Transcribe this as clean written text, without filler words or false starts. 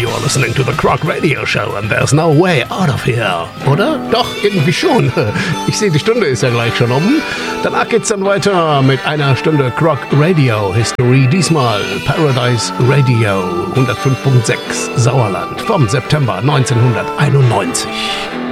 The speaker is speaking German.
you're listening to the Croc Radio Show and there's no way out of here. Oder? Doch, irgendwie schon. Ich sehe, die Stunde ist ja gleich schon um. Danach geht's dann weiter mit einer Stunde Croc Radio History. Diesmal Paradise Radio 105.6 Sauerland vom September 1991.